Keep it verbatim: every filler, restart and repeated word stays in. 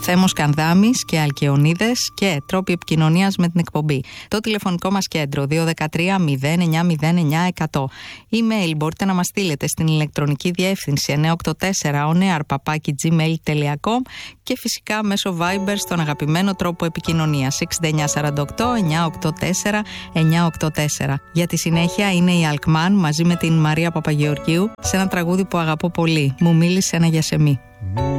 Θέμος Κανδάμης και Αλκαιονίδες και τρόποι επικοινωνίας με την εκπομπή. Το τηλεφωνικό μας κέντρο δύο ένα τρία μηδέν εννιά μηδέν εννιά εκατό. Email μπορείτε να μας στείλετε στην ηλεκτρονική διεύθυνση εννιά οκτώ τέσσερα onear παπάκι τζι μέιλ τελεία κομ και φυσικά μέσω Viber στον αγαπημένο τρόπο επικοινωνίας έξι εννιά τέσσερα οκτώ εννιά οκτώ τέσσερα εννιά οκτώ τέσσερα. Για τη συνέχεια είναι η Αλκμάν μαζί με την Μαρία Παπαγεωργίου σε ένα τραγούδι που αγαπώ πολύ. Μου μίλησε ένα γιασεμί.